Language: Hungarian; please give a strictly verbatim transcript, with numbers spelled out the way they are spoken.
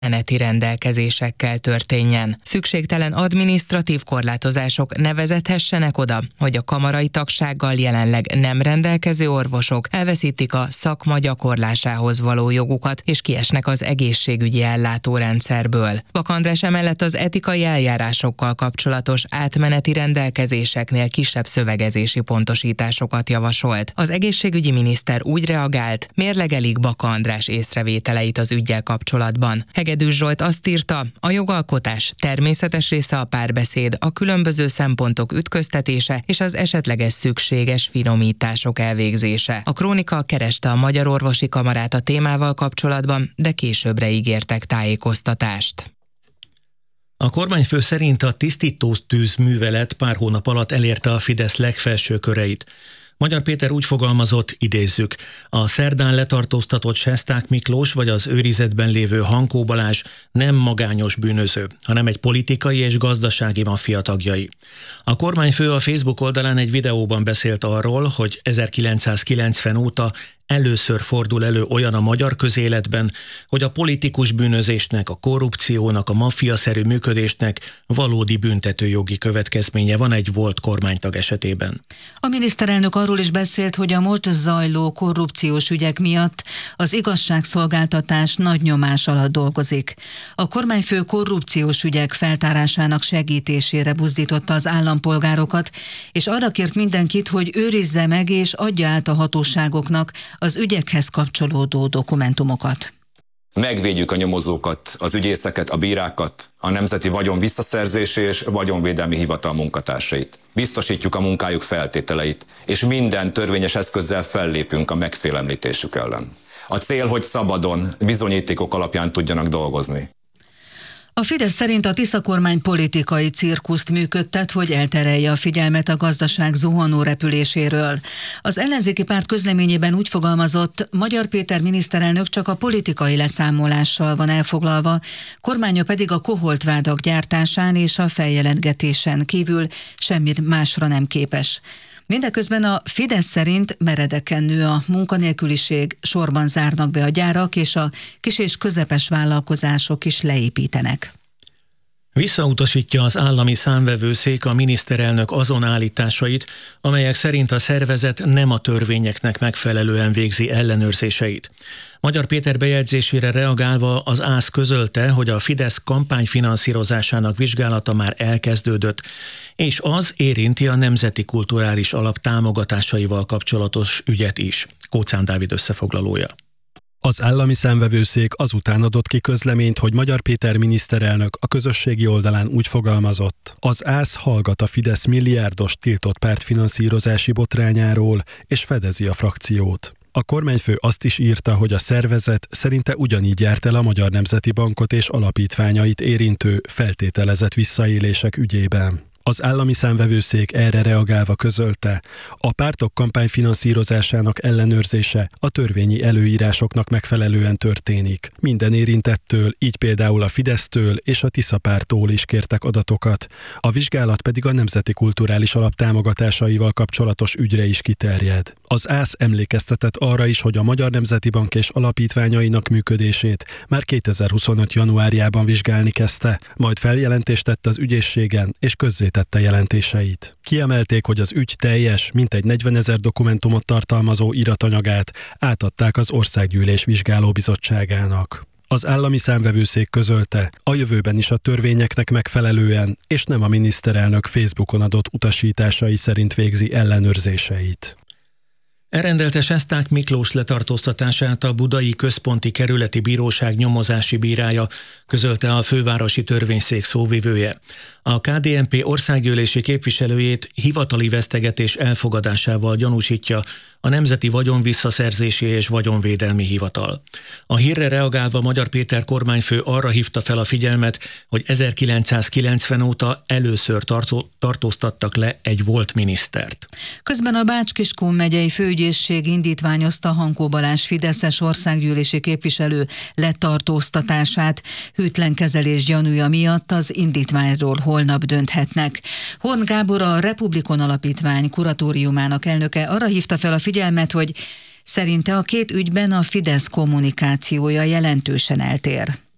átmeneti rendelkezésekkel történjen. Szükségtelen adminisztratív korlátozások ne vezethessenek oda, hogy a kamarai tagsággal jelenleg nem rendelkező orvosok elveszítik a szakma gyakorlásához való jogukat, és kiesnek az egészségügyi ellátórendszerből. Bak András emellett az etikai eljárásokkal kapcsolatos átmeneti rendelkezéseknél kisebb szövegezési pontosításokat javasolt. Az egészségügyi miniszter úgy reagált, mérlegelik Bak András észrevételeit az üggyel kapcsolatban. Hegedűs Zsolt azt írta, a jogalkotás természetes része a párbeszéd, a különböző szempontok ütköztetése és az esetleges szükséges finomítások elvégzése. A Krónika kereste a Magyar Orvosi Kamarát a témával kapcsolatban, de későbbre ígértek tájékoztatást. A kormányfő szerint a tisztító tűz művelet pár hónap alatt elérte a Fidesz legfelső köreit. Magyar Péter úgy fogalmazott, idézzük, a szerdán letartóztatott Sesták Miklós vagy az őrizetben lévő Hankó Balázs nem magányos bűnöző, hanem egy politikai és gazdasági maffia tagjai. A kormányfő a Facebook oldalán egy videóban beszélt arról, hogy ezerkilencszázkilencven óta először fordul elő olyan a magyar közéletben, hogy a politikus bűnözésnek, a korrupciónak, a maffiaszerű működésnek valódi büntetőjogi következménye van egy volt kormánytag esetében. A miniszterelnök arról is beszélt, hogy a most zajló korrupciós ügyek miatt az igazságszolgáltatás nagy nyomás alatt dolgozik. A kormányfő korrupciós ügyek feltárásának segítésére buzdította az állampolgárokat, és arra kért mindenkit, hogy őrizze meg és adja át a hatóságoknak az ügyekhez kapcsolódó dokumentumokat. Megvédjük a nyomozókat, az ügyészeket, a bírákat, a Nemzeti Vagyon Visszaszerzési és Vagyonvédelmi Hivatal munkatársait. Biztosítjuk a munkájuk feltételeit, és minden törvényes eszközzel fellépünk a megfélemlítésük ellen. A cél, hogy szabadon, bizonyítékok alapján tudjanak dolgozni. A Fidesz szerint a Tisza kormány politikai cirkuszt működtet, hogy elterelje a figyelmet a gazdaság zuhanó repüléséről. Az ellenzéki párt közleményében úgy fogalmazott, Magyar Péter miniszterelnök csak a politikai leszámolással van elfoglalva, kormánya pedig a koholtvádak gyártásán és a feljelentgetésen kívül semmi másra nem képes. Mindeközben a Fidesz szerint meredeken nő a munkanélküliség, sorban zárnak be a gyárak, és a kis- és közepes vállalkozások is leépítenek. Visszautasítja az állami számvevőszék a miniszterelnök azon állításait, amelyek szerint a szervezet nem a törvényeknek megfelelően végzi ellenőrzéseit. Magyar Péter bejegyzésére reagálva az ÁSZ közölte, hogy a Fidesz kampányfinanszírozásának vizsgálata már elkezdődött, és az érinti a Nemzeti Kulturális Alap támogatásaival kapcsolatos ügyet is. Kóczán Dávid összefoglalója. Az állami számvevőszék azután adott ki közleményt, hogy Magyar Péter miniszterelnök a közösségi oldalán úgy fogalmazott. Az ÁSZ hallgat a Fidesz milliárdos tiltott pártfinanszírozási botrányáról, és fedezi a frakciót. A kormányfő azt is írta, hogy a szervezet szerinte ugyanígy járt el a Magyar Nemzeti Bankot és alapítványait érintő feltételezett visszaélések ügyében. Az állami számvevőszék erre reagálva közölte, a pártok kampányfinanszírozásának ellenőrzése a törvényi előírásoknak megfelelően történik. Minden érintettől, így például a Fidesztől és a Tisza párttól is kértek adatokat, a vizsgálat pedig a Nemzeti Kulturális Alap támogatásaival kapcsolatos ügyre is kiterjed. Az ÁSZ emlékeztetett arra is, hogy a Magyar Nemzeti Bank és alapítványainak működését már kétezer-huszonöt januárjában vizsgálni kezdte, majd feljelentést tett az ügyészségen és közzé tette jelentéseit. Kiemelték, hogy az ügy teljes, mintegy negyvenezer dokumentumot tartalmazó iratanyagát átadták az Országgyűlés Vizsgálóbizottságának. Az állami számvevőszék közölte, a jövőben is a törvényeknek megfelelően, és nem a miniszterelnök Facebookon adott utasításai szerint végzi ellenőrzéseit. Elrendelte Sesták Miklós letartóztatását a Budai Központi Kerületi Bíróság nyomozási bírája, közölte a fővárosi törvényszék szóvivője. A ká dé en pé országgyűlési képviselőjét hivatali vesztegetés elfogadásával gyanúsítja a Nemzeti Vagyonvisszaszerzési és Vagyonvédelmi Hivatal. A hírre reagálva Magyar Péter kormányfő arra hívta fel a figyelmet, hogy ezerkilencszázkilencven óta először tartóztattak le egy volt minisztert. Közben a Bács-Kiskun megyei főügyészség indítványozta Hankó Balázs fideszes országgyűlési képviselő letartóztatását. Hűtlen kezelés gyanúja miatt az indítványról holnap dönthetnek. Horn Gábor, a Republikon Alapítvány kuratóriumának elnöke arra hívta fel a figyelmet, hogy szerinte a két ügyben a Fidesz kommunikációja jelentősen eltér.